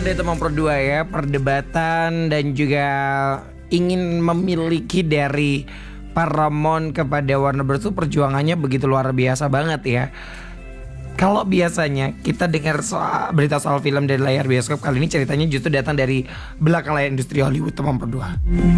deh teman berdua ya, perdebatan dan juga ingin memiliki dari Paramount kepada Warner Bros. Itu perjuangannya begitu luar biasa banget ya. Kalau biasanya kita dengar berita soal film dari layar bioskop, kali ini ceritanya justru datang dari belakang layar industri Hollywood teman berdua.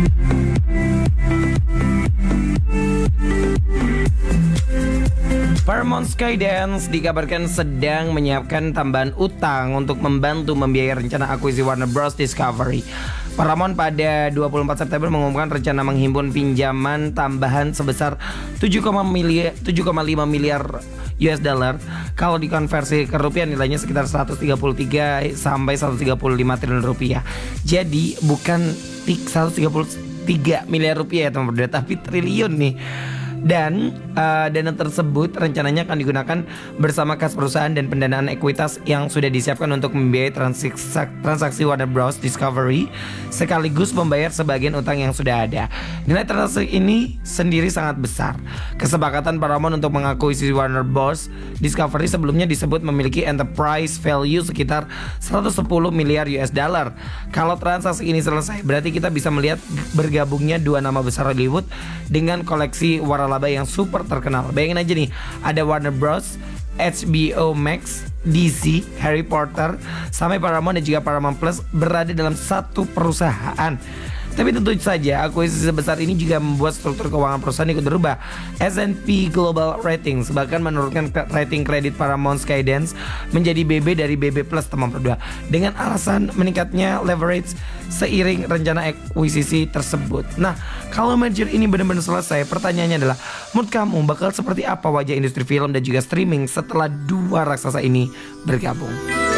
Paramount Skydance dikabarkan sedang menyiapkan tambahan utang untuk membantu membiayai rencana akuisisi Warner Bros. Discovery. Paramount pada 24 September mengumumkan rencana menghimpun pinjaman tambahan sebesar 7,5 miliar US dollar. Kalau dikonversi ke rupiah nilainya sekitar 133 sampai 135 triliun rupiah. Jadi bukan 133 miliar rupiah ya teman-teman, tapi triliun nih. Dan dana tersebut rencananya akan digunakan bersama kas perusahaan dan pendanaan ekuitas yang sudah disiapkan untuk membiayai transaksi Warner Bros. Discovery sekaligus membayar sebagian utang yang sudah ada. Nilai transaksi ini sendiri sangat besar. Kesepakatan Paramount untuk mengakuisisi Warner Bros. Discovery sebelumnya disebut memiliki enterprise value sekitar 110 miliar US dollar. Kalau transaksi ini selesai, berarti kita bisa melihat bergabungnya dua nama besar Hollywood dengan koleksi waralaba yang super terkenal. Bayangin aja nih, ada Warner Bros, HBO Max, DC, Harry Potter, sampai Paramount dan juga Paramount Plus berada dalam satu perusahaan. Tapi tentu saja akuisisi sebesar ini juga membuat struktur keuangan perusahaan ikut berubah. S&P Global Ratings bahkan menurunkan rating kredit Paramount Skydance menjadi BB dari BB Plus teman berdua, dengan alasan meningkatnya leverage seiring rencana akuisisi tersebut. Nah, kalau merger ini benar-benar selesai, pertanyaannya adalah, menurut kamu bakal seperti apa wajah industri film dan juga streaming setelah dua raksasa ini bergabung?